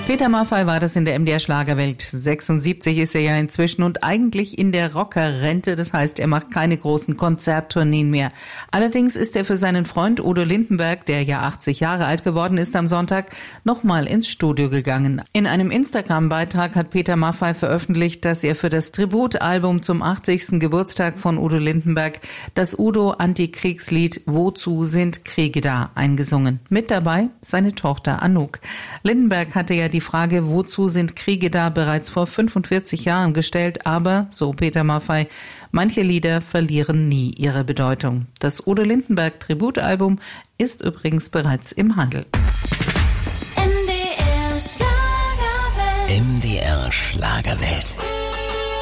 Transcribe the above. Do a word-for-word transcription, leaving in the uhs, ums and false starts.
Peter Maffay war das in der M D R Schlagerwelt. sechsundsiebzig ist er ja inzwischen und eigentlich in der Rockerrente. Das heißt, er macht keine großen Konzerttourneen mehr. Allerdings ist er für seinen Freund Udo Lindenberg, der ja achtzig Jahre alt geworden ist am Sonntag, nochmal ins Studio gegangen. In einem Instagram-Beitrag hat Peter Maffay veröffentlicht, dass er für das Tributalbum zum achtzigsten Geburtstag von Udo Lindenberg das Udo-Antikriegslied Wozu sind Kriege da eingesungen. Mit dabei seine Tochter Anouk. Lindenberg hatte ja die Die Frage, wozu sind Kriege da, bereits vor fünfundvierzig Jahren gestellt, aber, so Peter Maffay, manche Lieder verlieren nie ihre Bedeutung. Das Udo Lindenberg Tributalbum ist übrigens bereits im Handel. M D R Schlagerwelt. M D R Schlagerwelt.